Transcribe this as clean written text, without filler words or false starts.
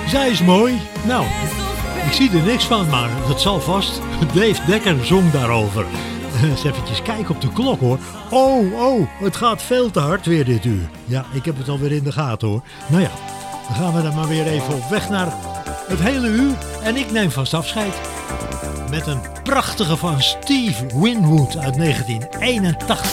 Zij is mooi. Nou, ik zie er niks van, maar dat zal vast. Dave Dekker zong daarover. Eens eventjes kijken op de klok hoor. Oh, het gaat veel te hard weer dit uur. Ja, ik heb het alweer in de gaten hoor. Nou ja, dan gaan we dan maar weer even op weg naar het hele uur. En ik neem vast afscheid. Met een prachtige van Steve Winwood uit 1981.